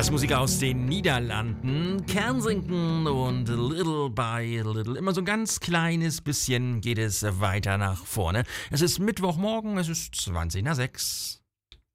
Das ist Musik aus den Niederlanden, Kensington und Little by Little. Immer so ein ganz kleines bisschen geht es weiter nach vorne. Es ist Mittwochmorgen, es ist 5:20.